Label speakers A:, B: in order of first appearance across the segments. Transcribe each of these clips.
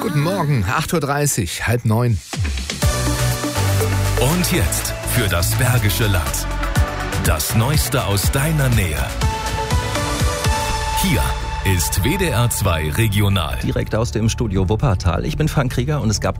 A: Guten Morgen, 8.30 Uhr, 8:30.
B: Und jetzt für das Bergische Land. Das Neueste aus deiner Nähe. Hier ist WDR 2 Regional.
C: Direkt aus dem Studio Wuppertal. Ich bin Frank Krieger und es gab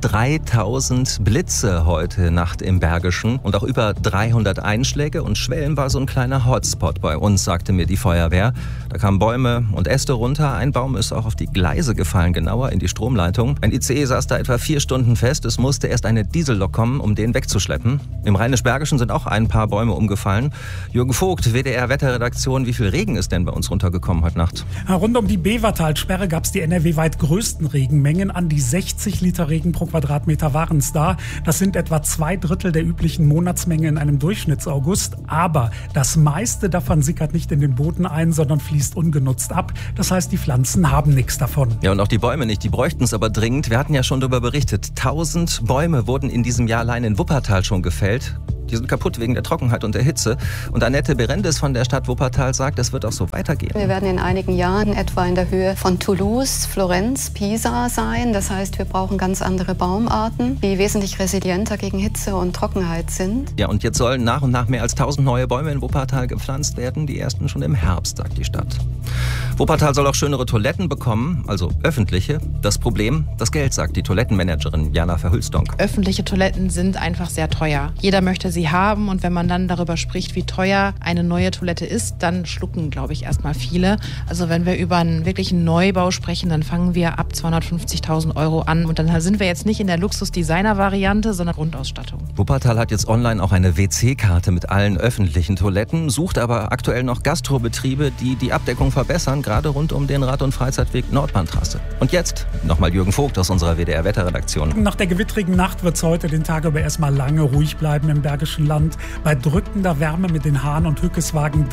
C: 3000 Blitze heute Nacht im Bergischen und auch über 300 Einschläge. Und Schwelm war so ein kleiner Hotspot bei uns, sagte mir die Feuerwehr. Da kamen Bäume und Äste runter. Ein Baum ist auch auf die Gleise gefallen, genauer in die Stromleitung. Ein ICE saß da etwa 4 Stunden fest. Es musste erst eine Diesellok kommen, um den wegzuschleppen. Im Rheinisch-Bergischen sind auch ein paar Bäume umgefallen. Jürgen Vogt, WDR-Wetterredaktion. Wie viel Regen ist denn bei uns runtergekommen heute Nacht?
D: Rund um die Bevertalsperre gab es die NRW-weit größten Regenmengen. An die 60 Liter Regen pro Quadratmeter waren es da. Das sind etwa 2/3 der üblichen Monatsmenge in einem Durchschnittsaugust. Aber das meiste davon sickert nicht in den Boden ein, sondern fließt ungenutzt ab. Das heißt, die Pflanzen haben nichts davon.
C: Ja, und auch die Bäume nicht. Die bräuchten es aber dringend. Wir hatten ja schon darüber berichtet. 1000 Bäume wurden in diesem Jahr allein in Wuppertal schon gefällt. Die sind kaputt wegen der Trockenheit und der Hitze. Und Annette Berendes von der Stadt Wuppertal sagt, es wird auch so weitergehen.
E: Wir werden in einigen Jahren etwa in der Höhe von Toulouse, Florenz, Pisa sein. Das heißt, wir brauchen ganz andere Baumarten, die wesentlich resilienter gegen Hitze und Trockenheit sind.
C: Ja, und jetzt sollen nach und nach mehr als 1000 neue Bäume in Wuppertal gepflanzt werden. Die ersten schon im Herbst, sagt die Stadt. Wuppertal soll auch schönere Toiletten bekommen, also öffentliche. Das Problem, das Geld, sagt die Toilettenmanagerin Jana Verhülstonk.
F: Öffentliche Toiletten sind einfach sehr teuer. Jeder möchte sie haben und wenn man dann darüber spricht, wie teuer eine neue Toilette ist, dann schlucken, glaube ich, erstmal viele. Also wenn wir über einen wirklichen Neubau sprechen, dann fangen wir ab 250.000 Euro an und dann sind wir jetzt nicht in der Luxus-Designer-Variante, sondern Grundausstattung.
C: Wuppertal hat jetzt online auch eine WC-Karte mit allen öffentlichen Toiletten, sucht aber aktuell noch Gastrobetriebe, die die Abdeckung verbessern, gerade rund um den Rad- und Freizeitweg Nordbahntrasse. Und jetzt nochmal Jürgen Vogt aus unserer WDR-Wetterredaktion.
D: Nach der gewittrigen Nacht wird es heute den Tag über erstmal lange ruhig bleiben im Bergischen Land. Bei drückender Wärme mit den Hahn- und Hückeswagen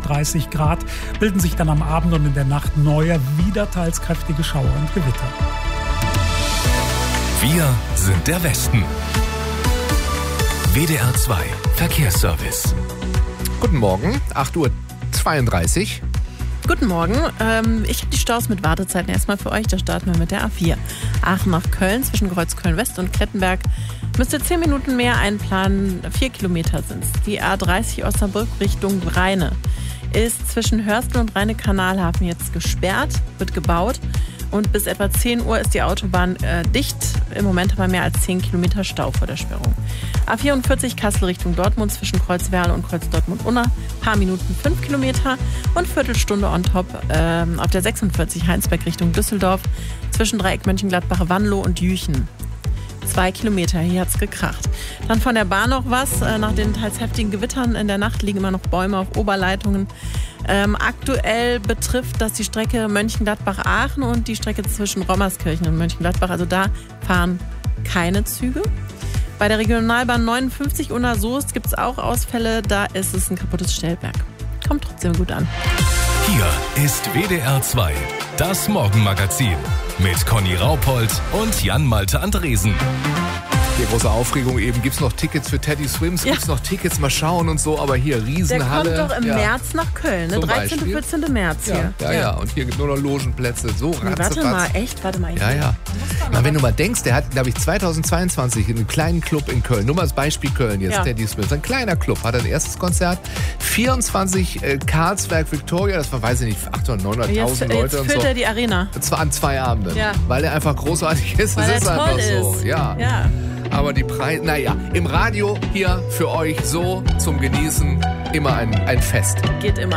D: 33 Grad bilden sich dann am Abend und in der Nacht neue, wieder teils kräftige Schauer und Gewitter.
B: Wir sind der Westen. WDR 2 Verkehrsservice.
A: Guten Morgen, 8.32 Uhr.
G: Guten Morgen. Ich habe die Staus mit Wartezeiten erstmal für euch. Da starten wir mit der A4. Aachen nach Köln zwischen Kreuzköln-West und Klettenberg. Müsst ihr 10 Minuten mehr einplanen. 4 Kilometer sind es. Die A30 Osnabrück Richtung Rheine ist zwischen Hörstel und Rheine-Kanalhafen jetzt gesperrt, wird gebaut. Und bis etwa 10 Uhr ist die Autobahn dicht. Im Moment haben wir mehr als 10 Kilometer Stau vor der Sperrung. A44 Kassel Richtung Dortmund zwischen Kreuzwerl und Kreuz-Dortmund-Unna. Paar Minuten 5 Kilometer und Viertelstunde on top auf der 46 Heinsberg Richtung Düsseldorf zwischen Dreieck Mönchengladbach, Wanlo und Jüchen. 2 Kilometer, hier hat's gekracht. Dann von der Bahn noch was. Nach den teils heftigen Gewittern in der Nacht liegen immer noch Bäume auf Oberleitungen. Aktuell betrifft das die Strecke Mönchengladbach-Aachen und die Strecke zwischen Rommerskirchen und Mönchengladbach. Also da fahren keine Züge. Bei der Regionalbahn 59 Unna-Soest gibt es auch Ausfälle. Da ist es ein kaputtes Stellwerk. Kommt trotzdem gut an.
B: Hier ist WDR 2, das Morgenmagazin mit Conny Raupold und Jan-Malte Andresen.
A: Hier große Aufregung eben. Gibt es noch Tickets für Teddy Swims?
G: Ja.
A: Gibt es noch Tickets? Mal schauen und so. Aber hier, Riesenhalle.
G: Der kommt doch im März nach Köln, ne?
A: Zum
G: 13.
A: Beispiel.
G: 14. März hier.
A: Ja. Und hier gibt nur noch Logenplätze. So
G: Nee, warte mal, echt? Warte mal.
A: Ja. Na, wenn du mal denkst, der hat, glaube ich, 2022 in einem kleinen Club in Köln, nur mal als Beispiel Köln jetzt,
G: Ja.
A: Teddy Swims, ein kleiner Club, hat ein erstes Konzert, 24 Karlsberg Victoria, das war, weiß ich nicht, 800.000, 900.000
G: Jetzt
A: Leute und
G: füllt
A: so.
G: er die Arena.
A: Zwar an 2 Abenden,
G: Ja.
A: weil er einfach großartig ist.
G: Weil
A: Das
G: er
A: ist
G: toll
A: einfach so.
G: ist.
A: Ja. Aber die Preise, naja, im Radio hier für euch so zum Genießen immer ein Fest.
G: Geht immer.